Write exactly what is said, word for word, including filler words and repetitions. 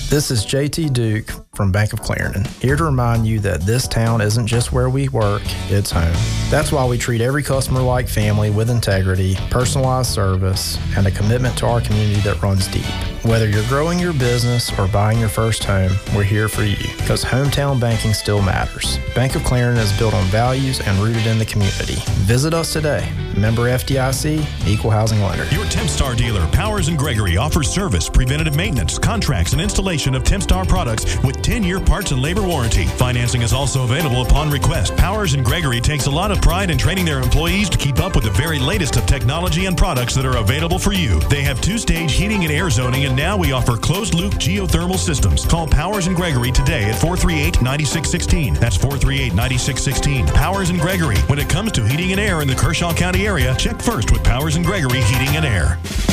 This is J T Duke from Bank of Clarendon, here to remind you that this town isn't just where we work, it's home. That's why we treat every customer like family with integrity, personalized service, and a commitment to our community that runs deep. Whether you're growing your business or buying your first home, we're here for you, because hometown banking still matters. Bank of Clarendon is built on values and rooted in the community. Visit us today. Member F D I C, Equal Housing Lender. Your Tempstar dealer, Powers and Gregory, offers service, preventative maintenance, contracts, and installation of Tempstar products with ten-year parts and labor warranty. Financing is also available upon request. Powers and Gregory takes a lot of pride in training their employees to keep up with the very latest of technology and products that are available for you. They have two-stage heating and air zoning, and now we offer closed-loop geothermal systems. Call Powers and Gregory today at four three eight, nine six one six. That's four three eight, nine six one six. Powers and Gregory. When it comes to heating and air in the Kershaw County area, check first with Powers and Gregory Heating and Air.